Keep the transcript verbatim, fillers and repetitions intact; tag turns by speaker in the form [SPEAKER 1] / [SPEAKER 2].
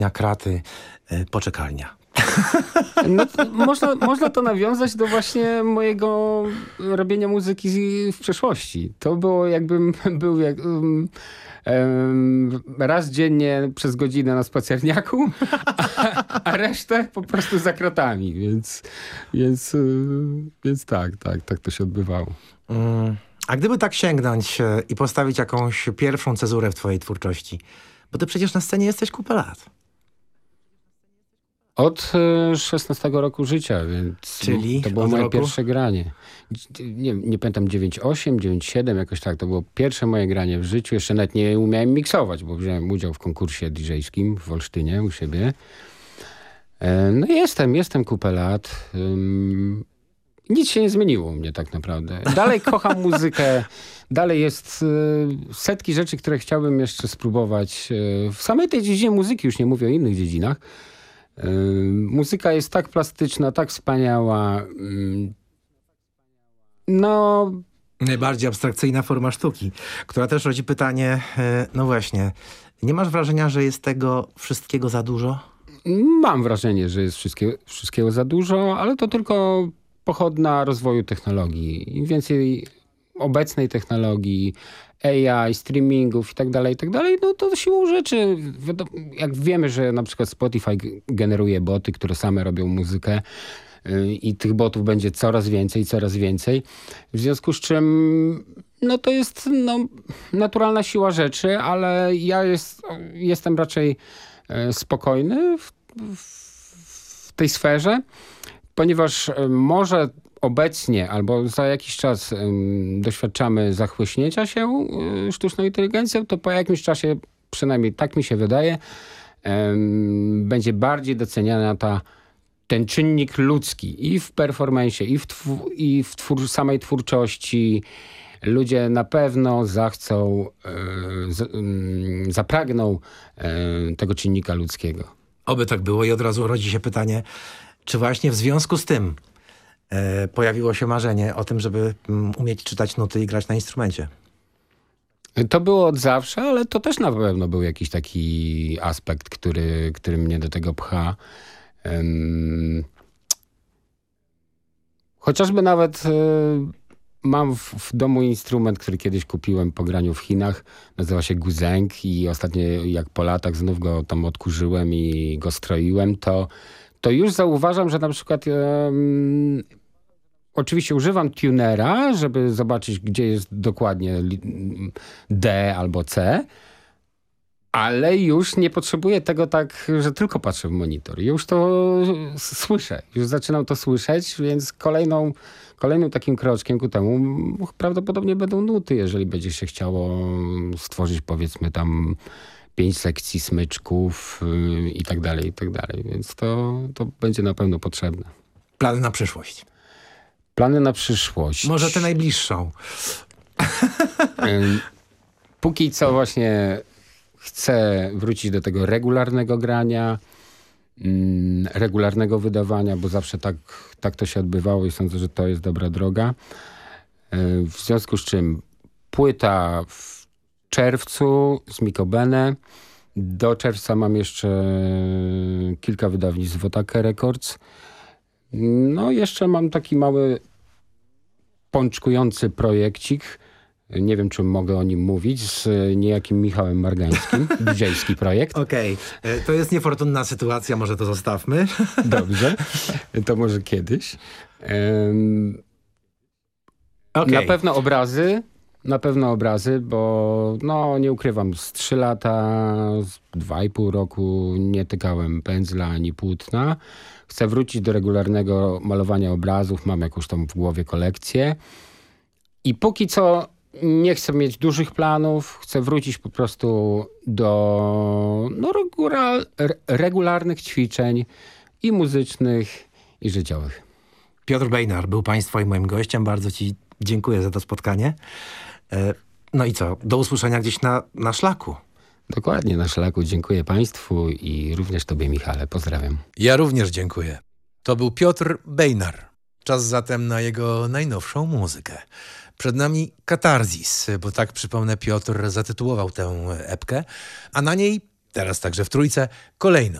[SPEAKER 1] kraty, y, poczekalnia.
[SPEAKER 2] No, można, można to nawiązać do właśnie mojego robienia muzyki w przeszłości. To było jakbym był jak, um, um, raz dziennie przez godzinę na spacerniaku, a, a resztę po prostu za kratami. Więc, więc, więc tak, tak, tak to się odbywało.
[SPEAKER 1] Mm. A gdyby tak sięgnąć i postawić jakąś pierwszą cezurę w twojej twórczości, bo ty przecież na scenie jesteś kupę lat.
[SPEAKER 2] Od szesnastego roku życia, więc
[SPEAKER 1] Czyli
[SPEAKER 2] to było
[SPEAKER 1] od
[SPEAKER 2] moje
[SPEAKER 1] roku?
[SPEAKER 2] pierwsze granie. Nie, nie pamiętam, dziewięć osiem, dziewięć siedem, jakoś tak. To było pierwsze moje granie w życiu. Jeszcze nawet nie umiałem miksować, bo wziąłem udział w konkursie didżejskim w Olsztynie u siebie. No jestem, jestem kupę lat. Um, nic się nie zmieniło u mnie tak naprawdę. Dalej kocham muzykę. Dalej jest y, setki rzeczy, które chciałbym jeszcze spróbować. Y, w samej tej dziedzinie muzyki, już nie mówię o innych dziedzinach. Y, muzyka jest tak plastyczna, tak wspaniała. Y, no...
[SPEAKER 1] Najbardziej abstrakcyjna forma sztuki, która też rodzi pytanie, e, no właśnie, nie masz wrażenia, że jest tego wszystkiego za dużo?
[SPEAKER 2] Mam wrażenie, że jest wszystkiego, wszystkiego za dużo, ale to tylko pochodna rozwoju technologii. Im więcej obecnej technologii, A I, streamingów i tak dalej, i tak dalej, no to siłą rzeczy, jak wiemy, że na przykład Spotify generuje boty, które same robią muzykę i tych botów będzie coraz więcej, coraz więcej. W związku z czym no to jest no, naturalna siła rzeczy, ale ja jest, jestem raczej spokojny w, w tej sferze, ponieważ może obecnie albo za jakiś czas um, doświadczamy zachłyśnięcia się um, sztuczną inteligencją, to po jakimś czasie, przynajmniej tak mi się wydaje, um, będzie bardziej doceniana ta, ten czynnik ludzki i w performance'ie, i w, tw- i w twór- samej twórczości. Ludzie na pewno zachcą, e, z, um, zapragną e, tego czynnika ludzkiego.
[SPEAKER 1] Oby tak było i od razu rodzi się pytanie, czy właśnie w związku z tym e, pojawiło się marzenie o tym, żeby mm, umieć czytać nuty i grać na instrumencie?
[SPEAKER 2] To było od zawsze, ale to też na pewno był jakiś taki aspekt, który, który mnie do tego pcha. Um, chociażby nawet um, mam w, w domu instrument, który kiedyś kupiłem po graniu w Chinach. Nazywa się guzeng i ostatnio jak po latach znów go tam odkurzyłem i go stroiłem, to, to już zauważam, że na przykład um, oczywiście używam tunera, żeby zobaczyć, gdzie jest dokładnie D albo C, ale już nie potrzebuję tego tak, że tylko patrzę w monitor. Już to słyszę, już zaczynam to słyszeć, więc kolejną, kolejnym takim kroczkiem ku temu prawdopodobnie będą nuty, jeżeli będzie się chciało stworzyć powiedzmy tam pięć sekcji smyczków yy, i tak dalej, i tak dalej. Więc to, to będzie na pewno potrzebne.
[SPEAKER 1] Plany na przyszłość.
[SPEAKER 2] Plany na przyszłość.
[SPEAKER 1] Może tę najbliższą.
[SPEAKER 2] Póki co właśnie chcę wrócić do tego regularnego grania, regularnego wydawania, bo zawsze tak, tak to się odbywało i sądzę, że to jest dobra droga. W związku z czym płyta w czerwcu z Mikobene. Do czerwca mam jeszcze kilka wydawnictw w Otake Records. No jeszcze mam taki mały pączkujący projekcik. Nie wiem, czy mogę o nim mówić, z niejakim Michałem Margańskim. didżejski projekt.
[SPEAKER 1] Okej, okay. To jest niefortunna sytuacja, może to zostawmy.
[SPEAKER 2] Dobrze, to może kiedyś. Um, okay. Na pewno obrazy, na pewno obrazy, bo no nie ukrywam, z trzy lata, z dwa i pół roku nie tykałem pędzla ani płótna. Chcę wrócić do regularnego malowania obrazów, mam jakąś tam w głowie kolekcję. I póki co nie chcę mieć dużych planów, chcę wrócić po prostu do no, regular, regularnych ćwiczeń i muzycznych, i życiowych.
[SPEAKER 1] Piotr Bejnar był Państwa i moim gościem. Bardzo Ci dziękuję za to spotkanie. No i co? Do usłyszenia gdzieś na, na szlaku.
[SPEAKER 2] Dokładnie, na szlaku. Dziękuję Państwu i również Tobie, Michale. Pozdrawiam.
[SPEAKER 1] Ja również dziękuję. To był Piotr Bejnar. Czas zatem na jego najnowszą muzykę. Przed nami Katarzis, bo tak, przypomnę, Piotr zatytułował tę epkę, a na niej Teraz także w Trójce kolejno